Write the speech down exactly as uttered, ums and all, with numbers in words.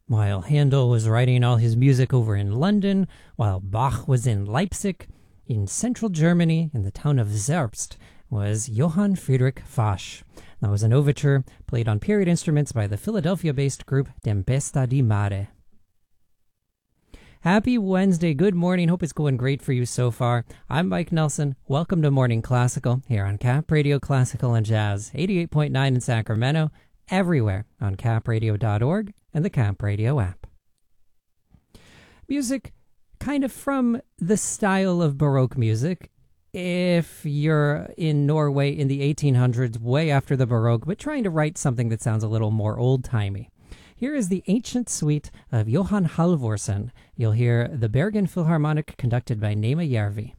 While Handel was writing all his music over in London, while Bach was in Leipzig, in central Germany, in the town of Zerbst, was Johann Friedrich Fasch. That was an overture played on period instruments by the Philadelphia-based group Tempesta di Mare. Happy Wednesday. Good morning. Hope it's going great for you so far. I'm Mike Nelson. Welcome to Morning Classical here on Cap Radio Classical and Jazz, eighty-eight point nine in Sacramento, everywhere on cap radio dot org and the Cap Radio app. Music kind of from the style of Baroque music, if you're in Norway in the eighteen hundreds, way after the Baroque, but trying to write something that sounds a little more old-timey. Here is the Ancient Suite of Johan Halvorsen. You'll hear the Bergen Philharmonic conducted by Nema Järvi.